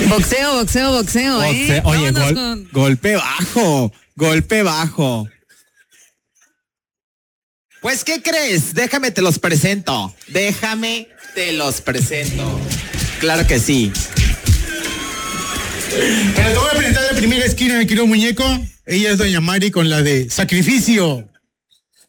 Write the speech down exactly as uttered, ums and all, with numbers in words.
Boxeo, boxeo, boxeo, Boxe- ¿eh? Oye, Vámonos gol- con- golpe bajo, golpe bajo. Pues, ¿qué crees? Déjame te los presento. Déjame te los presento. Claro que sí. Pero te voy a presentar la primera esquina, mi querido muñeco. Ella es doña Mari con la de Sacrificio.